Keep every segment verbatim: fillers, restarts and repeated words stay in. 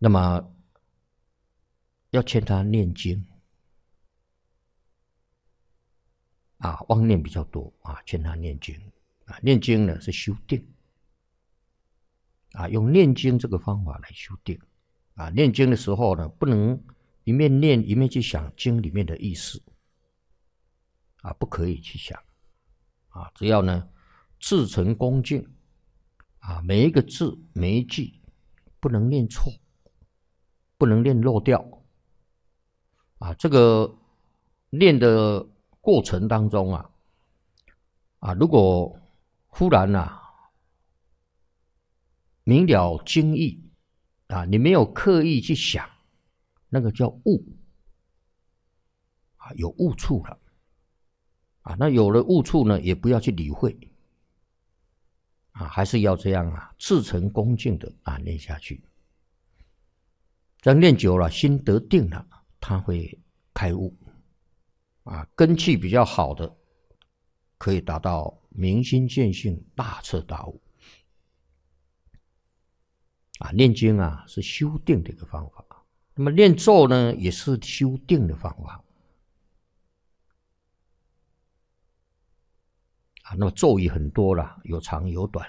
那么要劝他念经啊，妄念比较多啊，劝他念经啊，念经呢是修定啊，用念经这个方法来修定啊。念经的时候呢，不能一面念一面去想经里面的意思啊，不可以去想啊，只要呢至诚恭敬啊，每一个字每一句不能念错，不能念漏掉啊。这个念的过程当中啊，啊，如果忽然啊明了经义啊，你没有刻意去想，那个叫悟啊，有悟处了啊。那有了悟处呢，也不要去理会啊，还是要这样啊，至诚恭敬的啊念下去。这样念久了，心得定了，他会开悟啊。根气比较好的，可以达到明心见性、大彻大悟啊。念经啊是修定的一个方法，那么念咒呢也是修定的方法啊。那么咒语很多啦，有长有短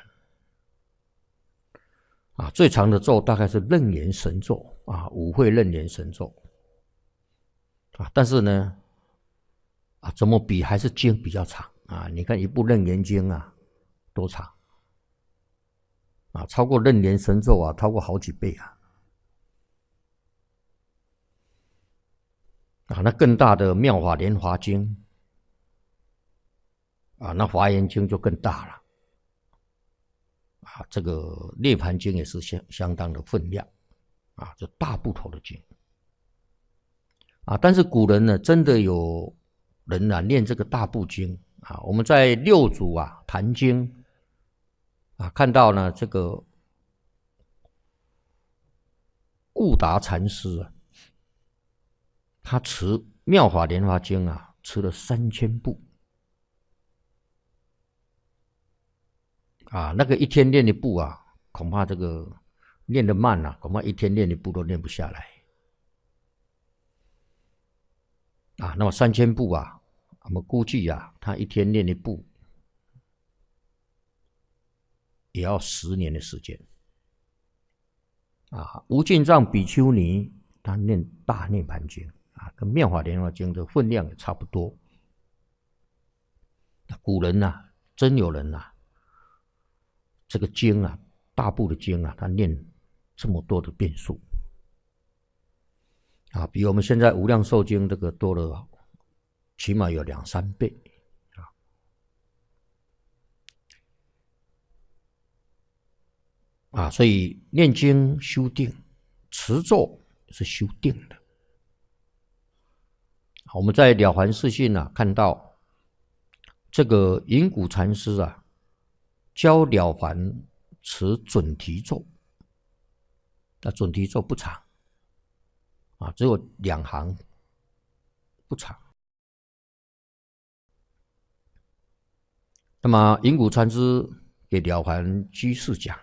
啊。最长的咒大概是楞严神咒啊，五会楞严神咒啊。但是呢，啊，怎么比还是经比较长啊？你看一部楞严经啊，多长啊？超过楞严神咒啊，超过好几倍啊！啊，那更大的妙法莲华经啊，那华严经就更大了啊。这个涅盘经也是相相当的分量啊，这大部头的经啊。但是古人呢，真的有人啊念这个大部经啊。我们在六祖啊坛经啊看到呢，这个悟达禅师啊，他持《妙法莲华经》啊，持了三千部啊。那个一天练一部啊，恐怕这个练得慢啊，恐怕一天练一部都练不下来啊。那么三千部啊，我们估计啊，他一天练一部，也要十年的时间啊。无尽藏比丘尼他念大涅盘经啊，跟妙法莲华经的分量也差不多。古人呐、啊，真有人呐、啊，这个经啊，大部的经啊，他念这么多的遍数啊，比我们现在无量寿经这个多了，起码有两三倍啊。啊，所以念经修定，持咒是修定的。我们在《了凡四训》啊看到，这个隐谷禅师啊，教了凡持准提咒，那准提咒不长啊，只有两行，不长。那么隐谷禅师给了凡居士讲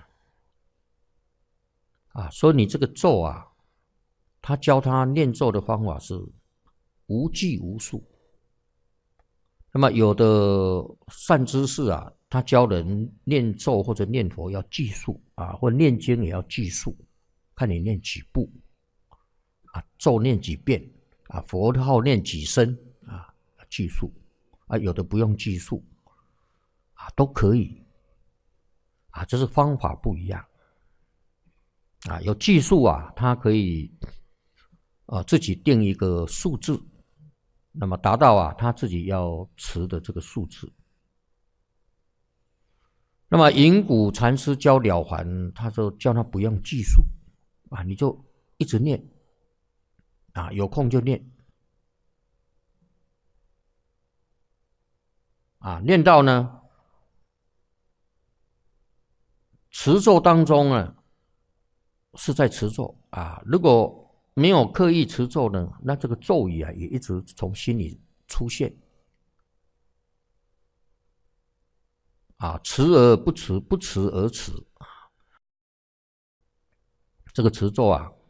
啊，说你这个咒啊，他教他念咒的方法是无计无数。那么有的善知识啊，他教人念咒或者念佛要计数啊，或念经也要计数，看你念几部啊，咒念几遍啊，佛号念几声啊，计数啊。有的不用计数啊，都可以啊，这是方法不一样啊。有计数啊，他可以啊自己定一个数字。那么达到啊，他自己要持的这个数字。那么隐谷禅师教了凡，他说叫他不用计数啊，你就一直念啊，有空就念啊，念到呢持咒当中呢是在持咒啊，如果没有刻意持咒呢，那这个咒语啊也一直从心里出现啊，持而不持，不持而持，这个持咒啊